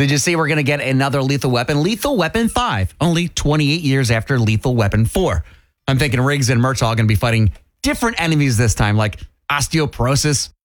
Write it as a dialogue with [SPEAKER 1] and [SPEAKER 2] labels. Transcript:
[SPEAKER 1] Did you see we're going to get another Lethal Weapon? Lethal Weapon 5, only 28 years after Lethal Weapon 4. I'm thinking Riggs and Murtaugh are going to be fighting different enemies this time, like osteoporosis,